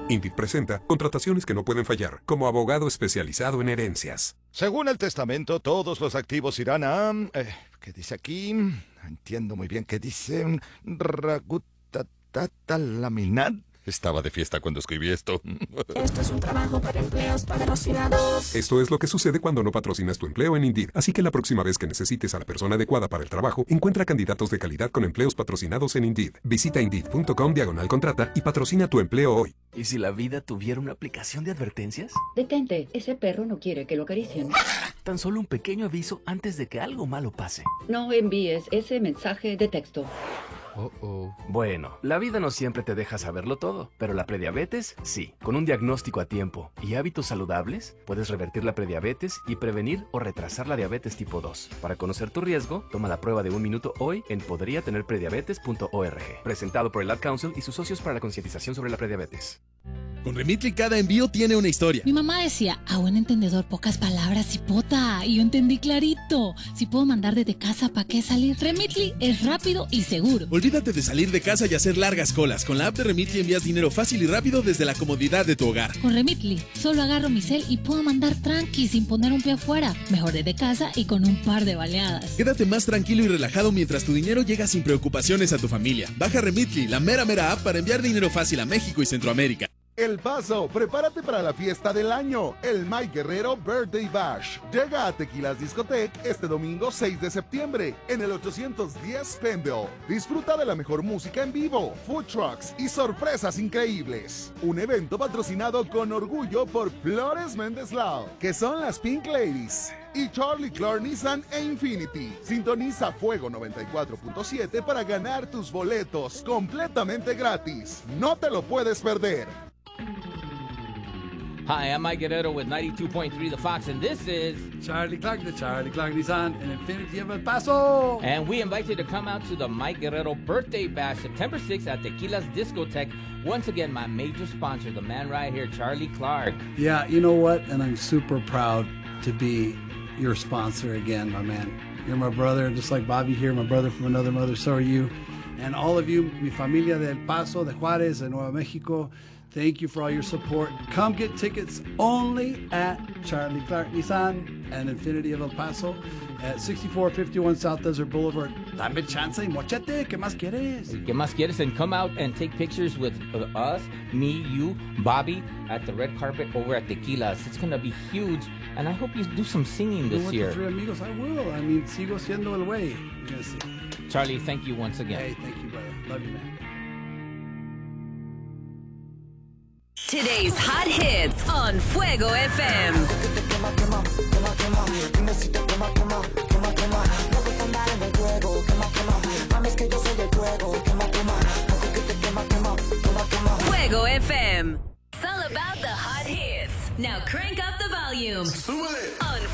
Indeed presenta contrataciones que no pueden fallar, como abogado especializado en herencias. Según el testamento, todos los activos irán a... ¿qué dice aquí? No entiendo muy bien qué dice. Ragutatatalaminat. Estaba de fiesta cuando escribí esto. Esto es un trabajo para empleos patrocinados. Esto es lo que sucede cuando no patrocinas tu empleo en Indeed. Así que la próxima vez que necesites a la persona adecuada para el trabajo, encuentra candidatos de calidad con empleos patrocinados en Indeed. Visita Indeed.com/contrata y patrocina tu empleo hoy. ¿Y si la vida tuviera una aplicación de advertencias? Detente, ese perro no quiere que lo acaricien. Tan solo un pequeño aviso antes de que algo malo pase. No envíes ese mensaje de texto. Bueno, la vida no siempre te deja saberlo todo, pero la prediabetes sí. Con un diagnóstico a tiempo y hábitos saludables, puedes revertir la prediabetes y prevenir o retrasar la diabetes tipo 2. Para conocer tu riesgo, toma la prueba de 1 minuto hoy en podriatenerprediabetes.org. Presentado por el Ad Council y sus socios para la concientización sobre la prediabetes. Con Remitly cada envío tiene una historia. Mi mamá decía, a buen entendedor pocas palabras, cipota. Y yo entendí clarito. Si puedo mandar desde casa, ¿para qué salir? Remitly es rápido y seguro. Olvídate de salir de casa y hacer largas colas. Con la app de Remitly envías dinero fácil y rápido desde la comodidad de tu hogar. Con Remitly, solo agarro mi cel y puedo mandar tranqui sin poner un pie afuera. Mejor desde casa y con un par de baleadas. Quédate más tranquilo y relajado mientras tu dinero llega sin preocupaciones a tu familia. Baja Remitly, la mera app para enviar dinero fácil a México y Centroamérica. El Paso, prepárate para la fiesta del año, el Mike Guerrero Birthday Bash. Llega a Tequilas Discotec este domingo 6 de septiembre en el 810 Penville. Disfruta de la mejor música en vivo, food trucks y sorpresas increíbles. Un evento patrocinado con orgullo por Flores Méndez Lau, que son las Pink Ladies, y Charlie Clark Nissan e Infinity. Sintoniza Fuego 94.7 para ganar tus boletos completamente gratis. No te lo puedes perder. Hi, I'm Mike Guerrero with 92.3 The Fox, and this is Charlie Clark, the Charlie Clark Nissan and Infinity of El Paso. And we invite you to come out to the Mike Guerrero Birthday Bash, September 6th at Tequila's Discotheque. Once again, my major sponsor, the man right here, Charlie Clark. Yeah, you know what? And I'm super proud to be your sponsor again, my man. You're my brother, just like Bobby here, my brother from another mother, so are you. And all of you, mi familia de El Paso, de Juárez, de Nuevo Mexico, thank you for all your support. Come get tickets only at Charlie Clark Nissan and Infinity of El Paso at 6451 South Desert Boulevard. Dame chance y mochete, ¿qué más quieres? ¿Qué más quieres? And come out and take pictures with us, me, you, Bobby, at the red carpet over at Tequila's. It's going to be huge, and I hope you do some singing this year. With the 3 amigos, I will. I mean, sigo siendo el güey. Yes. Charlie, thank you once again. Hey, thank you, brother. Love you, man. Today's hot hits on Fuego FM. Fuego FM. It's all about the hot hits. Now crank up the volume on